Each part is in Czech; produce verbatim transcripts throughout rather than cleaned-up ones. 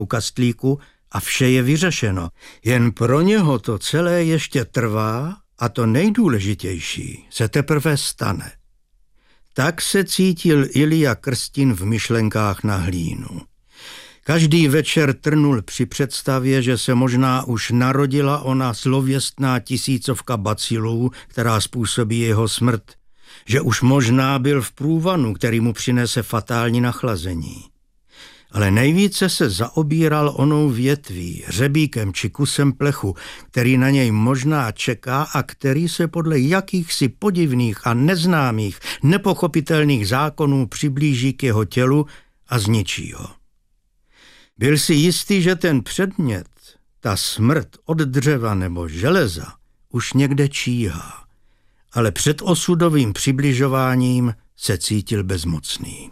u kastlíku a vše je vyřešeno. Jen pro něho to celé ještě trvá a to nejdůležitější se teprve stane. Tak se cítil Ilija Krstin v myšlenkách na hlínu. Každý večer trnul při představě, že se možná už narodila ona zlověstná tisícovka bacilů, která způsobí jeho smrt, že už možná byl v průvanu, který mu přinese fatální nachlazení. Ale nejvíce se zaobíral onou větví, hřebíkem či kusem plechu, který na něj možná čeká a který se podle jakýchsi podivných a neznámých, nepochopitelných zákonů přiblíží k jeho tělu a zničí ho. Byl si jistý, že ten předmět, ta smrt od dřeva nebo železa, už někde číhá, ale před osudovým přibližováním se cítil bezmocný.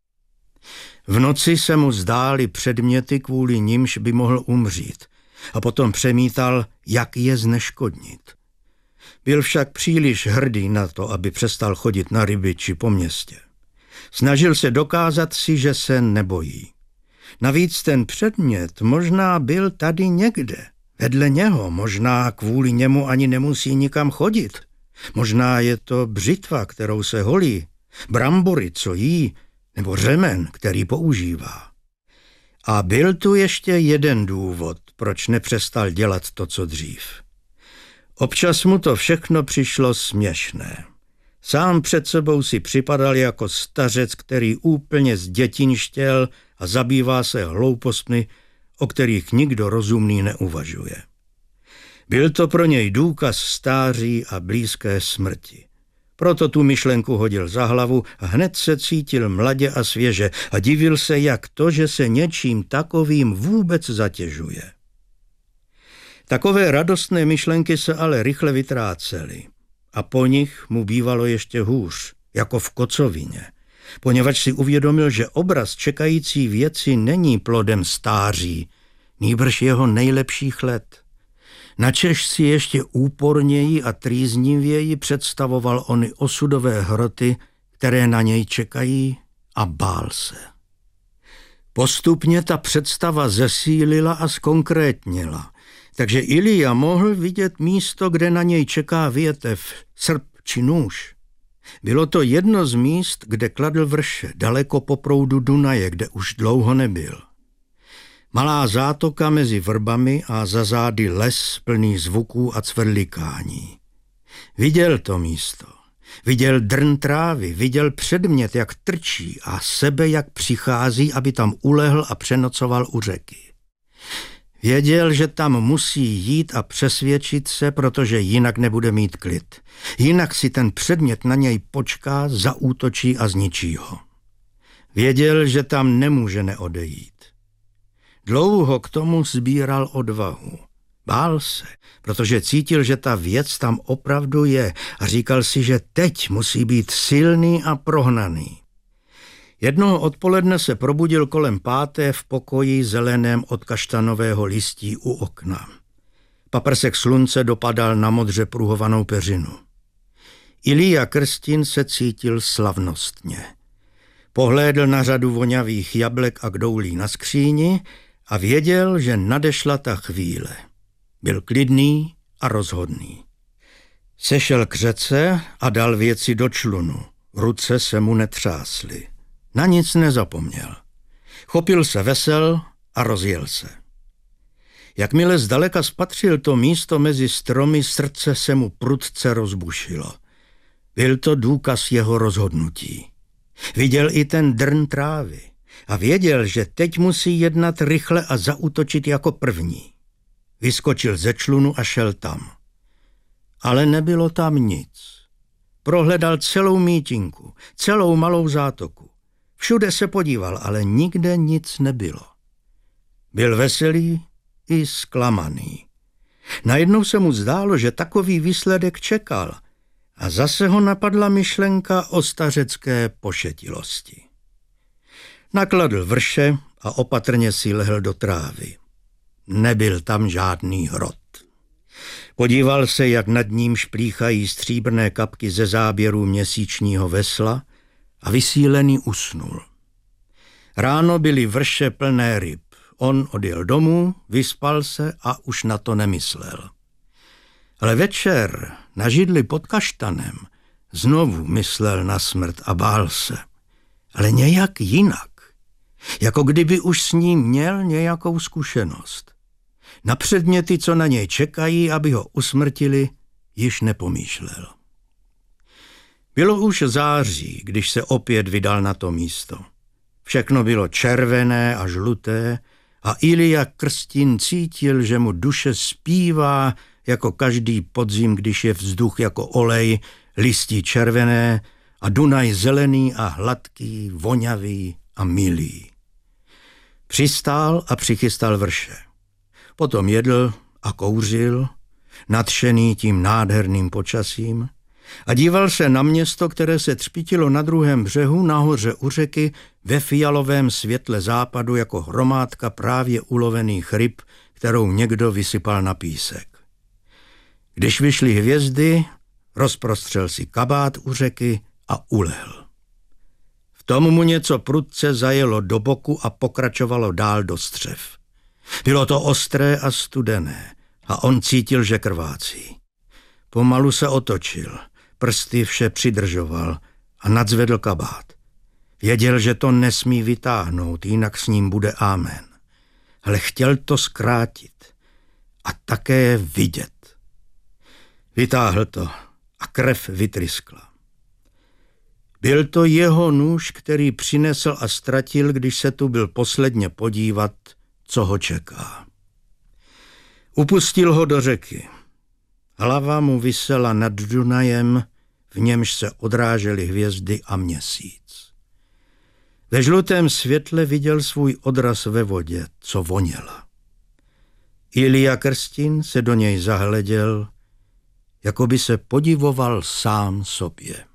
V noci se mu zdály předměty, kvůli nimž by mohl umřít, a potom přemítal, jak je zneškodnit. Byl však příliš hrdý na to, aby přestal chodit na ryby či po městě. Snažil se dokázat si, že se nebojí. Navíc ten předmět možná byl tady někde, vedle něho, možná kvůli němu ani nemusí nikam chodit. Možná je to břitva, kterou se holí, brambory, co jí, nebo řemen, který používá. A byl tu ještě jeden důvod, proč nepřestal dělat to, co dřív. Občas mu to všechno přišlo směšné. Sám před sebou si připadal jako stařec, který úplně zdětinštěl a zabývá se hloupostmi, o kterých nikdo rozumný neuvažuje. Byl to pro něj důkaz stáří a blízké smrti. Proto tu myšlenku hodil za hlavu a hned se cítil mladě a svěže a divil se, jak to, že se něčím takovým vůbec zatěžuje. Takové radostné myšlenky se ale rychle vytrácely a po nich mu bývalo ještě hůř, jako v kocovině, poněvadž si uvědomil, že obraz čekající věci není plodem stáří, nýbrž jeho nejlepších let. Načež si ještě úporněji a trýznivěji představoval ony osudové hroty, které na něj čekají, a bál se. Postupně ta představa zesílila a zkonkrétnila, takže Ilija mohl vidět místo, kde na něj čeká větev, srp či nůž. Bylo to jedno z míst, kde kladl vrše, daleko po proudu Dunaje, kde už dlouho nebyl. Malá zátoka mezi vrbami a za zády les plný zvuků a cvrlikání. Viděl to místo. Viděl drn trávy, viděl předmět, jak trčí a sebe, jak přichází, aby tam ulehl a přenocoval u řeky. Věděl, že tam musí jít a přesvědčit se, protože jinak nebude mít klid. Jinak si ten předmět na něj počká, zaútočí a zničí ho. Věděl, že tam nemůže neodejít. Dlouho k tomu sbíral odvahu. Bál se, protože cítil, že ta věc tam opravdu je a říkal si, že teď musí být silný a prohnaný. Jednoho odpoledne se probudil kolem páté v pokoji zeleném od kaštanového listí u okna. Paprsek slunce dopadal na modře pruhovanou peřinu. Ilija Krstin se cítil slavnostně. Pohlédl na řadu vonavých jablek a kdoulí na skříni a věděl, že nadešla ta chvíle. Byl klidný a rozhodný. Sešel k řece a dal věci do člunu. Ruce se mu netřásly. Na nic nezapomněl. Chopil se vesel a rozjel se. Jakmile zdaleka spatřil to místo mezi stromy, srdce se mu prudce rozbušilo. Byl to důkaz jeho rozhodnutí. Viděl i ten drn trávy a věděl, že teď musí jednat rychle a zaútočit jako první. Vyskočil ze člunu a šel tam. Ale nebylo tam nic. Prohledal celou mítinku, celou malou zátoku. Všude se podíval, ale nikde nic nebylo. Byl veselý i zklamaný. Najednou se mu zdálo, že takový výsledek čekal a zase ho napadla myšlenka o stařecké pošetilosti. Nakladl vrše a opatrně si lehl do trávy. Nebyl tam žádný hrot. Podíval se, jak nad ním šplíchají stříbrné kapky ze záběru měsíčního vesla a vysílený usnul. Ráno byly vrše plné ryb. on odjel domů, vyspal se a už na to nemyslel. Ale večer na židli pod kaštanem znovu myslel na smrt a bál se. Ale nějak jinak. Jako kdyby už s ním měl nějakou zkušenost. Na předměty, co na něj čekají, aby ho usmrtili, již nepomýšlel. Bylo už září, když se opět vydal na to místo. Všechno bylo červené a žluté a Ilija Krstin cítil, že mu duše zpívá jako každý podzim, když je vzduch jako olej, listí červené a Dunaj zelený a hladký, vonavý a milý. Přistál a přichystal vrše. Potom jedl a kouřil, nadšený tím nádherným počasím, a díval se na město, které se třpítilo na druhém břehu, nahoře u řeky, ve fialovém světle západu jako hromádka právě ulovených ryb, kterou někdo vysypal na písek. Když vyšly hvězdy, rozprostřel si kabát u řeky a ulehl. V tom mu něco prudce zajelo do boku a pokračovalo dál do střev. Bylo to ostré a studené a on cítil, že krvácí. Pomalu se otočil, prsty vše přidržoval a nadzvedl kabát. Věděl, že to nesmí vytáhnout, jinak s ním bude amen. Ale chtěl to zkrátit a také vidět. Vytáhl to a krev vytryskla. Byl to jeho nůž, který přinesl a ztratil, když se tu byl posledně podívat, co ho čeká. Upustil ho do řeky. Hlava mu visela nad Dunajem, v němž se odrážely hvězdy a měsíc. Ve žlutém světle viděl svůj odraz ve vodě, co voněla. Ilija Krstin se do něj zahleděl, jako by se podivoval sám sobě.